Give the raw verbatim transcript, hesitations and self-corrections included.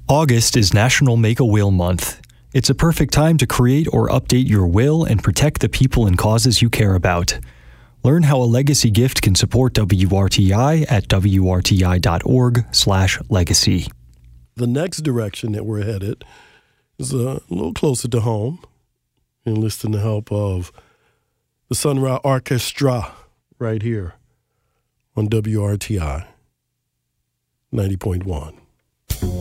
August is National Make-A-Will Month. It's a perfect time to create or update your will and protect the people and causes you care about. Learn how a legacy gift can support W R T I at W R T I dot org slash legacy. The next direction that we're headed is a little closer to home, enlisting the help of the Sunrise Orchestra right here on W R T I ninety point one.